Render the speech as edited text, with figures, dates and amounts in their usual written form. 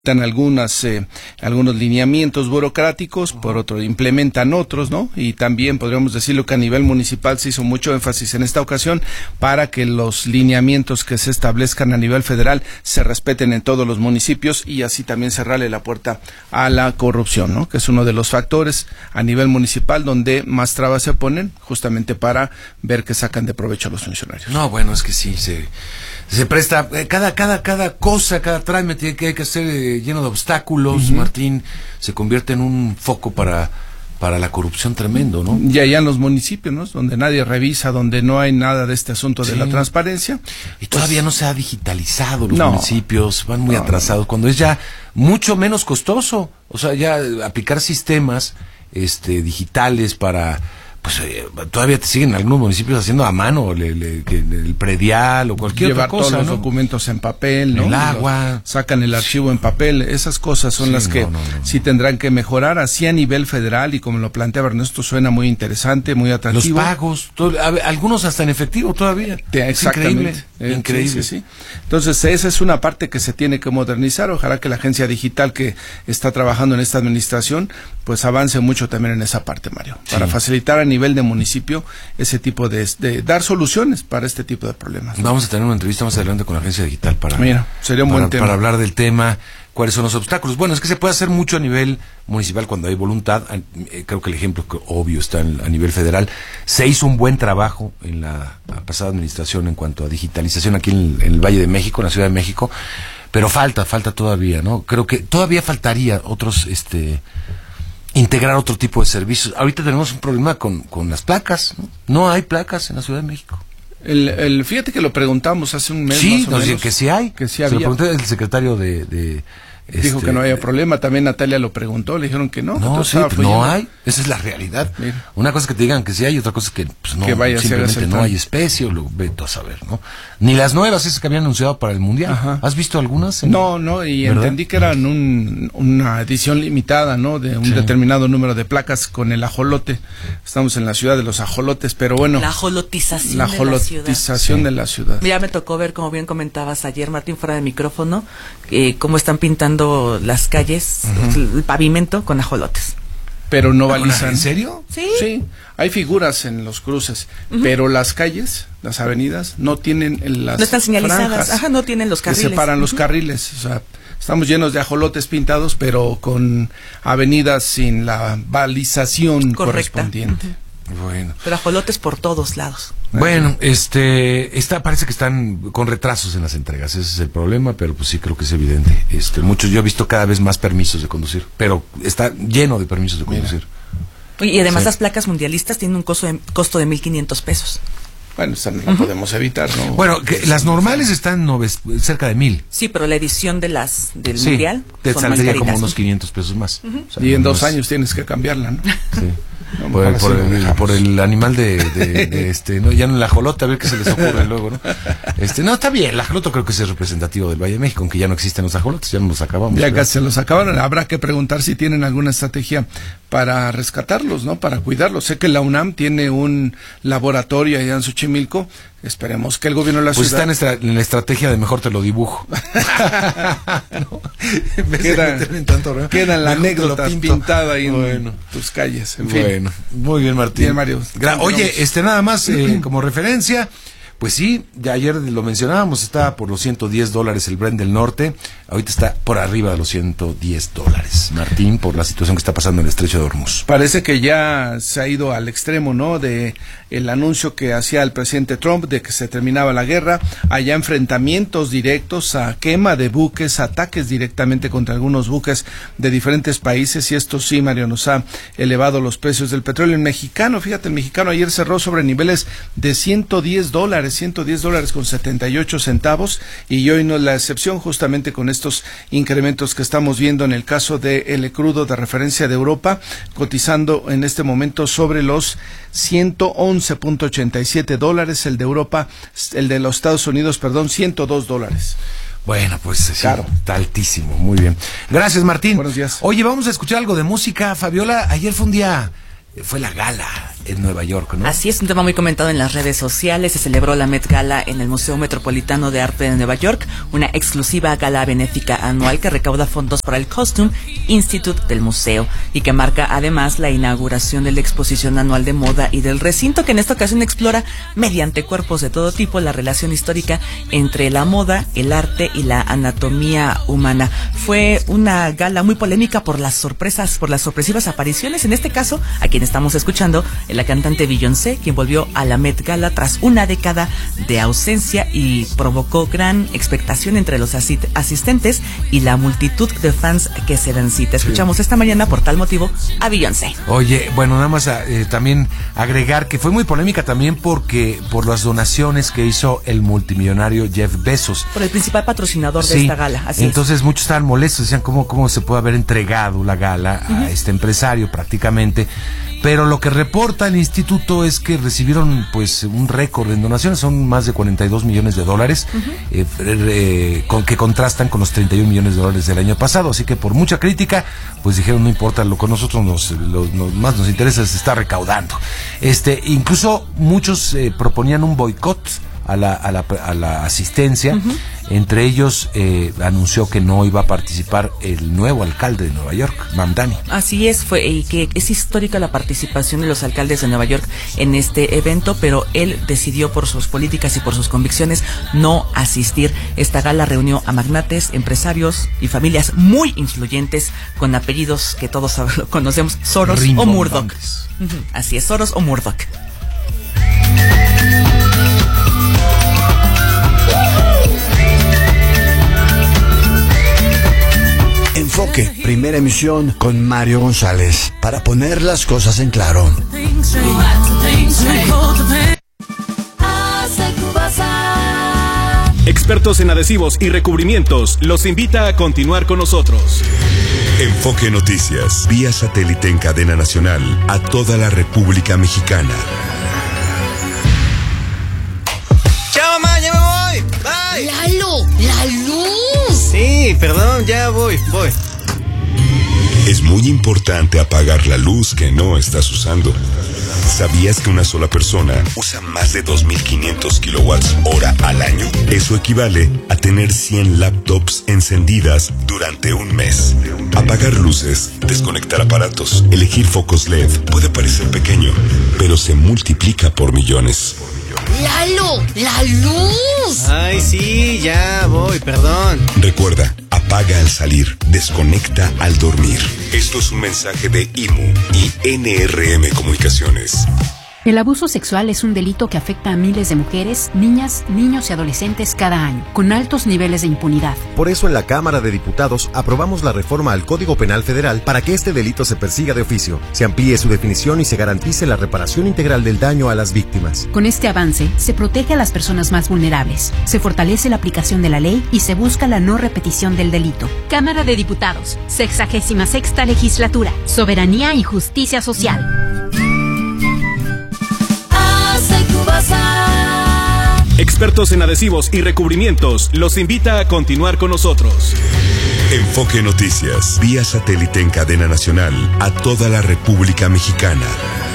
algunos lineamientos burocráticos, por otro implementan otros, ¿no? Y también podríamos decirlo que a nivel municipal se hizo mucho énfasis en esta ocasión para que los lineamientos que se establezcan a nivel federal se respeten en todos los municipios y así también cerrarle la puerta a la corrupción, ¿no? Que es uno de los factores a nivel municipal donde más trabas se ponen justamente para ver que sacan de provecho a los funcionarios. No, bueno, es que sí, se presta, cada cosa, cada trámite que hay que hacer lleno de obstáculos, Martín, se convierte en un foco para la corrupción tremendo, ¿no? Y allá en los municipios, ¿no? Donde nadie revisa, donde no hay nada de este asunto de la transparencia. Y todavía no se ha digitalizado los municipios, van muy atrasados, cuando es ya mucho menos costoso, o sea, ya aplicar sistemas digitales para... Pues todavía te siguen algunos municipios haciendo a mano el predial o cualquier otra cosa, todos los ¿no? documentos en papel, ¿no? El agua. Sacan el archivo en papel. Esas cosas son las que sí tendrán que mejorar, así a nivel federal, y como lo planteaba Ernesto, suena muy interesante, muy atractivo. Los pagos, algunos hasta en efectivo todavía. Exactamente. Increíble. Sí. Entonces, esa es una parte que se tiene que modernizar. Ojalá que la agencia digital que está trabajando en esta administración, pues avance mucho también en esa parte, Mario, para facilitar a nivel de municipio ese tipo de dar soluciones para este tipo de problemas, ¿no? Vamos a tener una entrevista más adelante con la agencia digital sería un buen tema para hablar del tema, cuáles son los obstáculos. Bueno, es que se puede hacer mucho a nivel municipal cuando hay voluntad. Creo que el ejemplo obvio está a nivel federal. Se hizo un buen trabajo en la pasada administración en cuanto a digitalización aquí en el Valle de México, en la Ciudad de México, pero falta todavía, ¿no? Creo que todavía faltaría otros integrar otro tipo de servicios. Ahorita tenemos un problema con las placas, ¿no? No hay placas en la Ciudad de México. Fíjate que lo preguntamos hace un mes más o menos. Que sí hay. Que sí se había. lo pregunté al secretario dijo que no había problema, también Natalia lo preguntó, le dijeron que no. No hay, esa es la realidad. Mira. Una cosa es que te digan que sí hay, otra cosa es que pues, no, que simplemente no hay especie, o lo vete a saber, ¿no? Ni las nuevas esas que habían anunciado para el Mundial. Ajá. ¿Has visto algunas? No, y ¿verdad? Entendí que eran una edición limitada, ¿no? De un determinado número de placas con el ajolote. Estamos en la ciudad de los ajolotes, pero bueno. La ajolotización de la ciudad. Mira, me tocó ver, como bien comentabas ayer, Martín, fuera de micrófono, cómo están pintando las calles, el pavimento con ajolotes. Pero no balizan. ¿En serio? Sí. Hay figuras en los cruces, pero las calles, las avenidas, no tienen las no están señalizadas. franjas no tienen los carriles. Que separan los carriles. O sea, estamos llenos de ajolotes pintados, pero con avenidas sin la balización correspondiente. Bueno. Pero ajolotes por todos lados. Bueno, parece que están con retrasos en las entregas, ese es el problema, pero pues sí creo que es evidente. Yo he visto cada vez más permisos de conducir, pero está lleno de permisos de conducir. Y además las placas mundialistas tienen un costo de 1,500 pesos. Bueno, esa no la podemos evitar, ¿no? Bueno, que las normales están cerca de 1,000. Sí, pero la edición del mundial te saldría como unos 500 pesos más. O sea, y en 2 años tienes que cambiarla, ¿no? Sí. Por el animal no, ya no el ajolote, a ver qué se les ocurre luego, ¿no? No, está bien, el ajolote creo que es representativo del Valle de México, aunque ya no existen los ajolotes, ya nos los acabamos. Ya casi se los acabaron, habrá que preguntar si tienen alguna estrategia para rescatarlos, ¿no? Para cuidarlos. Sé que la UNAM tiene un laboratorio allá en Xochimilco. Esperemos que el gobierno de la ciudad... Pues está en la estrategia de mejor te lo dibujo. ¿No? Queda la anécdota pintada ahí en tus calles. En fin. Bueno, muy bien, Martín. Bien, Mario. Oye, nada más como referencia... Pues sí, ya ayer lo mencionábamos, estaba por los $110 el Brent del Norte, ahorita está por arriba de los $110, Martín, por la situación que está pasando en el Estrecho de Hormuz. Parece que ya se ha ido al extremo, ¿no?, de el anuncio que hacía el presidente Trump de que se terminaba la guerra, allá enfrentamientos directos, a quema de buques, ataques directamente contra algunos buques de diferentes países, y esto sí, Mario, nos ha elevado los precios del petróleo. El mexicano, fíjate, el mexicano ayer cerró sobre niveles de $110 con 78 centavos, y hoy no es la excepción, justamente con estos incrementos que estamos viendo en el caso de el crudo de referencia de Europa, cotizando en este momento sobre los $111.87, el de Europa, el de los Estados Unidos, perdón, $102. Bueno, pues sí, claro, está altísimo, muy bien. Gracias, Martín. Buenos días. Oye, vamos a escuchar algo de música, Fabiola. Ayer fue la gala en Nueva York, ¿no? Así es, un tema muy comentado en las redes sociales. Se celebró la Met Gala en el Museo Metropolitano de Arte de Nueva York, una exclusiva gala benéfica anual que recauda fondos para el Costume Institute del museo y que marca además la inauguración de la exposición anual de moda y del recinto, que en esta ocasión explora mediante cuerpos de todo tipo la relación histórica entre la moda, el arte y la anatomía humana. Fue una gala muy polémica por las sorpresivas apariciones, en este caso, a quien estamos escuchando, la cantante Beyoncé, quien volvió a la Met Gala tras una década de ausencia y provocó gran expectación entre los asistentes y la multitud de fans que se dan cita. Escuchamos esta mañana, por tal motivo, a Beyoncé. Oye, bueno, nada más también agregar que fue muy polémica también por las donaciones que hizo el multimillonario Jeff Bezos. Por el principal patrocinador de esta gala, así entonces es. Muchos estaban molestos, decían cómo se puede haber entregado la gala a este empresario prácticamente. Pero lo que reporta el instituto es que recibieron pues un récord en donaciones, son más de $42 millones, que contrastan con los $31 millones del año pasado. Así que por mucha crítica, pues dijeron, no importa, lo que a nosotros más nos interesa es estar recaudando. Incluso muchos proponían un boicot a la asistencia. Entre ellos anunció que no iba a participar el nuevo alcalde de Nueva York, Mamdani. Así es, y que es histórica la participación de los alcaldes de Nueva York en este evento, pero él decidió por sus políticas y por sus convicciones no asistir. Esta gala reunió a magnates, empresarios y familias muy influyentes con apellidos que todos conocemos, Soros o Murdoch. Así es, Soros o Murdoch. Enfoque, primera emisión con Mario González, para poner las cosas en claro. Expertos en adhesivos y recubrimientos los invita a continuar con nosotros. Enfoque Noticias, vía satélite en cadena nacional a toda la República Mexicana. ¡Chao, mamá! ¡Ya me voy! ¡Bye! ¡Lalo! ¡La luz! Sí, perdón, ya voy. Es muy importante apagar la luz que no estás usando. ¿Sabías que una sola persona usa más de 2.500 kilowatts hora al año? Eso equivale a tener 100 laptops encendidas durante un mes. Apagar luces, desconectar aparatos, elegir focos LED puede parecer pequeño, pero se multiplica por millones. ¡Lalo! ¡La luz! Ay, sí, ya voy, perdón. Recuerda, apaga al salir, desconecta al dormir. Esto es un mensaje de IMU y NRM Comunicaciones. El abuso sexual es un delito que afecta a miles de mujeres, niñas, niños y adolescentes cada año, con altos niveles de impunidad. Por eso en la Cámara de Diputados aprobamos la reforma al Código Penal Federal para que este delito se persiga de oficio, se amplíe su definición y se garantice la reparación integral del daño a las víctimas. Con este avance, se protege a las personas más vulnerables, se fortalece la aplicación de la ley y se busca la no repetición del delito. Cámara de Diputados, 66ª Legislatura, Soberanía y Justicia Social. Expertos en adhesivos y recubrimientos los invita a continuar con nosotros. Enfoque Noticias, vía satélite en cadena nacional a toda la República Mexicana.